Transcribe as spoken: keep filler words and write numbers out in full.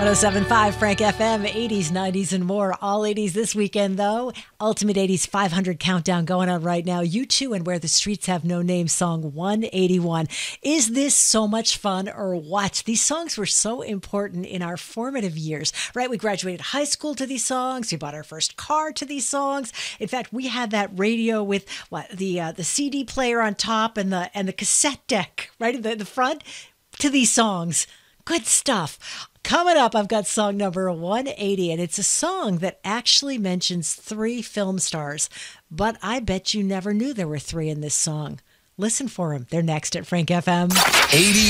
oh seven point five Frank F M, eighties, nineties, and more. All eighties this weekend, though. Ultimate eighties five hundred countdown going on right now. You Two and Where the Streets Have No Name, song one eighty-one. Is this so much fun or what? These songs were so important in our formative years, right? We graduated high school to these songs. We bought our first car to these songs. In fact, we had that radio with what the uh, the C D player on top and the and the cassette deck right in the, the front to these songs. Good stuff. Coming up, I've got song number one eighty, and it's a song that actually mentions three film stars. But I bet you never knew there were three in this song. Listen for them. They're next at Frank F M. eighty